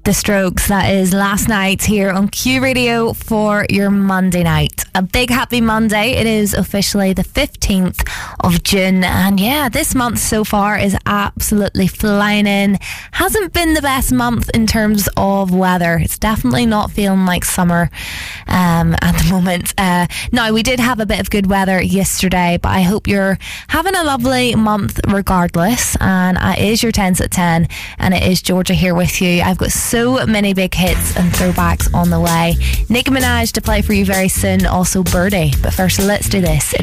The Strokes, that is Last Night here on Q Radio for your Monday night. A big happy Monday. It is officially the 15th of June, and yeah, this month so far is absolutely flying in. Hasn't been the best month in terms of weather. It's definitely not feeling like summer at the moment. Now, we did have a bit of good weather yesterday, but I hope you're having a lovely month regardless. And it is your 10s at 10, and it is Georgia here with you. I've got so many big hits and throwbacks on the way. Nicki Minaj to play for you very soon, also Birdie. But first, let's do this.